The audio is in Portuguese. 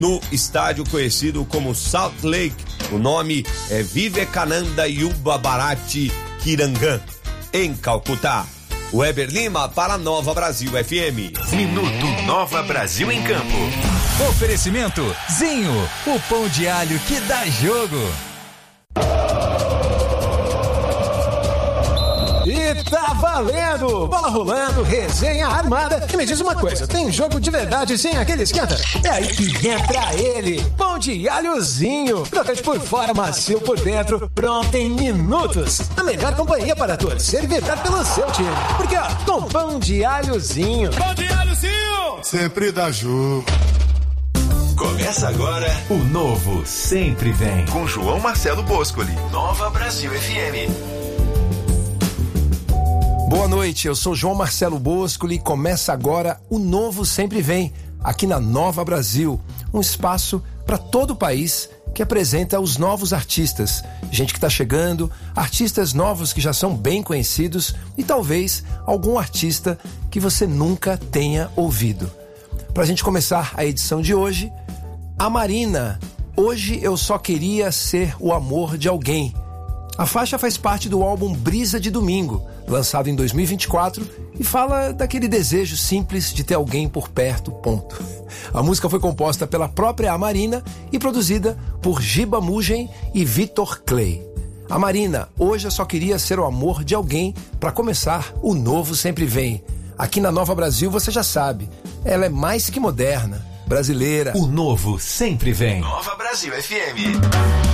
no estádio conhecido como Salt Lake. O nome é Vivekananda Yuba Bharati Kirangan, em Calcutá. Weber Lima para Nova Brasil FM. Minuto Nova Brasil em Campo. Oferecimento Zinho, o pão de alho que dá jogo. E tá valendo! Bola rolando, resenha armada. E me diz uma coisa, tem jogo de verdade sem aquele esquenta? É aí que entra ele, pão de alhozinho. Crocante por fora, macio por dentro, pronto em minutos. A melhor companhia para torcer e vibrar pelo seu time. Porque ó, com pão de alhozinho. Pão de alhozinho! Sempre dá jogo. Começa agora o Novo Sempre Vem. Com João Marcelo Boscoli. Nova Brasil FM. Boa noite, eu sou João Marcelo Boscoli e começa agora o Novo Sempre Vem, aqui na Nova Brasil, um espaço para todo o país que apresenta os novos artistas, gente que está chegando, artistas novos que já são bem conhecidos e talvez algum artista que você nunca tenha ouvido. Para a gente começar a edição de hoje, a Marina, Hoje Eu Só Queria Ser o Amor de Alguém. A faixa faz parte do álbum Brisa de Domingo, lançado em 2024, e fala daquele desejo simples de ter alguém por perto, ponto. A música foi composta pela própria Marina e produzida por Giba Mugen e Vitor Clay. A Marina, Hoje Eu Só Queria Ser o Amor de Alguém, para começar, o Novo Sempre Vem. Aqui na Nova Brasil você já sabe, ela é mais que moderna, brasileira. O Novo Sempre Vem. Nova Brasil FM.